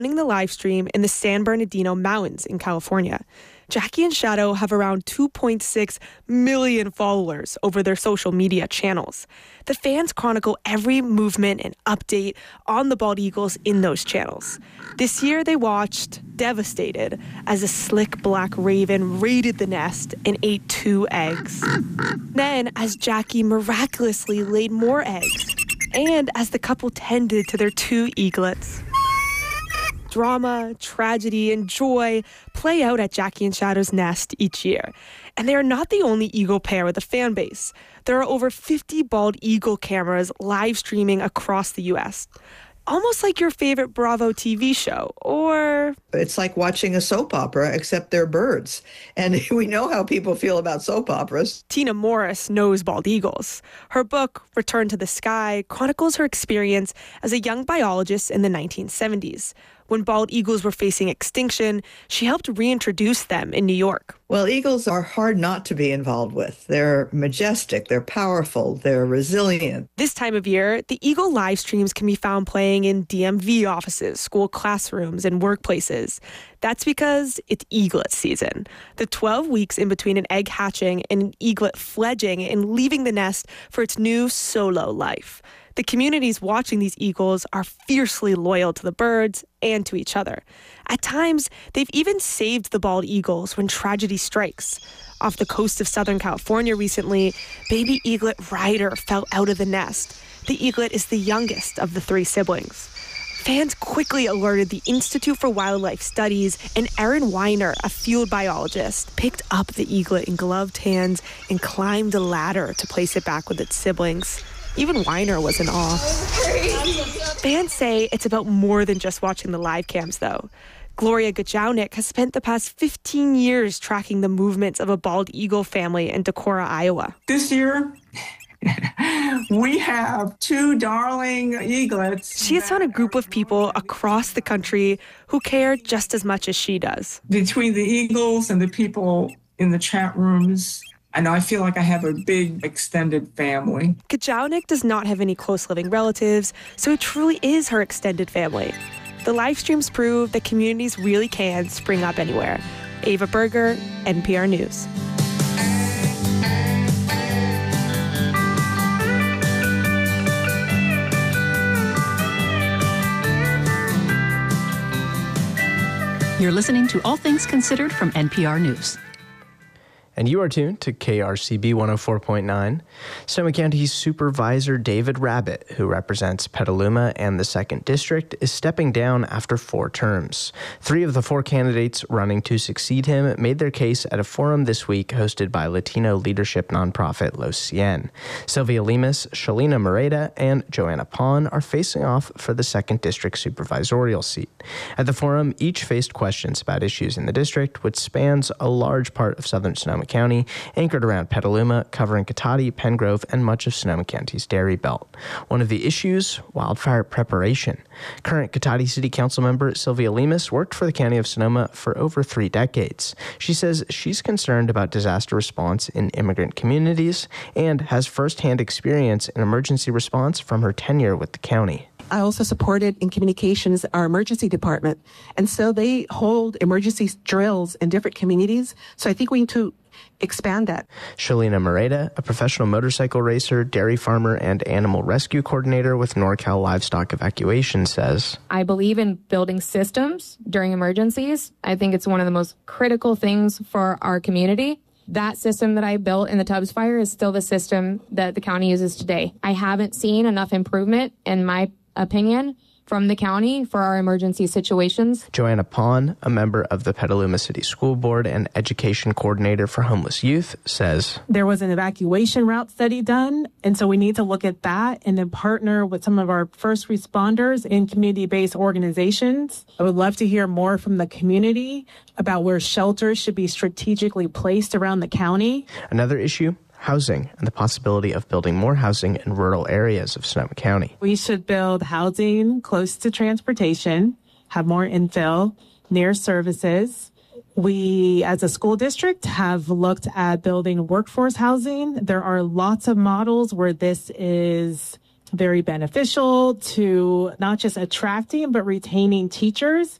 the live stream in the San Bernardino Mountains in California. Jackie and Shadow have around 2.6 million followers over their social media channels. The fans chronicle every movement and update on the bald eagles in those channels. This year, they watched, devastated, as a slick black raven raided the nest and ate 2 eggs. Then, as Jackie miraculously laid more eggs, and as the couple tended to their 2 eaglets. Drama, tragedy, and joy play out at Jackie and Shadow's nest each year. And they are not the only eagle pair with a fan base. There are over 50 bald eagle cameras live streaming across the U.S., almost like your favorite Bravo TV show, or... It's like watching a soap opera, except they're birds. And we know how people feel about soap operas. Tina Morris knows bald eagles. Her book, Return to the Sky, chronicles her experience as a young biologist in the 1970s. When bald eagles were facing extinction, she helped reintroduce them in New York. Well, eagles are hard not to be involved with. They're majestic, they're powerful, they're resilient. This time of year, the eagle live streams can be found playing in DMV offices, school classrooms, and workplaces. That's because it's eaglet season. The 12 weeks in between an egg hatching and an eaglet fledging and leaving the nest for its new solo life. The communities watching these eagles are fiercely loyal to the birds and to each other. At times, they've even saved the bald eagles when tragedy strikes. Off the coast of Southern California recently, baby eaglet Ryder fell out of the nest. The eaglet is the youngest of the 3 siblings. Fans quickly alerted the Institute for Wildlife Studies, and Erin Weiner, a field biologist, picked up the eaglet in gloved hands and climbed a ladder to place it back with its siblings. Even Weiner was in awe. Fans say it's about more than just watching the live cams, though. Gloria Gajownik has spent the past 15 years tracking the movements of a bald eagle family in Decorah, Iowa. This year, we have 2 darling eaglets. She has found a group of people across the country who care just as much as she does. Between the eagles and the people in the chat rooms, and I feel like I have a big extended family. Gajownik does not have any close living relatives, so it truly is her extended family. The live streams prove that communities really can spring up anywhere. Ava Berger, NPR News. You're listening to All Things Considered from NPR News. And you are tuned to KRCB 104.9. Sonoma County Supervisor David Rabbitt, who represents Petaluma and the 2nd District, is stepping down after 4 terms. 3 of the 4 candidates running to succeed him made their case at a forum this week hosted by Latino leadership nonprofit Los Cien. Sylvia Lemus, Shalina Moreta, and Joanna Pon are facing off for the 2nd District supervisorial seat. At the forum, each faced questions about issues in the district, which spans a large part of southern Sonoma County, anchored around Petaluma, covering Cotati, Pengrove, and much of Sonoma County's dairy belt. One of the issues, wildfire preparation. Current Cotati City Council member Sylvia Lemus worked for the County of Sonoma for over 3 decades. She says she's concerned about disaster response in immigrant communities and has firsthand experience in emergency response from her tenure with the county. I also supported in communications our emergency department. And so they hold emergency drills in different communities. So I think we need to expand that. Shalina Moreta, a professional motorcycle racer, dairy farmer, and animal rescue coordinator with NorCal Livestock Evacuation, says, I believe in building systems during emergencies. I think it's one of the most critical things for our community. That system that I built in the Tubbs fire is still the system that the county uses today. I haven't seen enough improvement, in my opinion, from the county for our emergency situations. Joanna Pon, a member of the Petaluma City School Board and education coordinator for homeless youth, says, there was an evacuation route study done, and so we need to look at that and then partner with some of our first responders in community-based organizations. I would love to hear more from the community about where shelters should be strategically placed around the county. Another issue, housing and the possibility of building more housing in rural areas of Sonoma County. We should build housing close to transportation, have more infill, near services. We, as a school district, have looked at building workforce housing. There are lots of models where this is very beneficial to not just attracting, but retaining teachers.